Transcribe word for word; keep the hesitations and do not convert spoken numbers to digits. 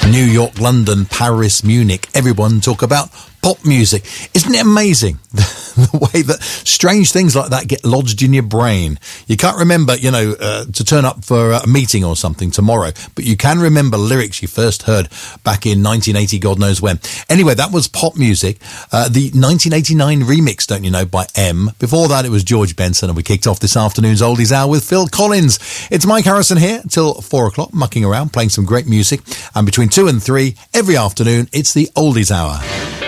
New York, London, Paris, Munich, everyone talk about pop music. Isn't it amazing the way that strange things like that get lodged in your brain? You can't remember, you know, uh, to turn up for a meeting or something tomorrow, but you can remember lyrics you first heard back in nineteen eighty, God knows when. Anyway, that was pop music. Uh, the nineteen eighty-nine remix, don't you know, by M. Before that, it was George Benson, and we kicked off this afternoon's Oldies Hour with Phil Collins. It's Mike Harrison here till four o'clock, mucking around, playing some great music. And between two and three, every afternoon, it's the Oldies Hour.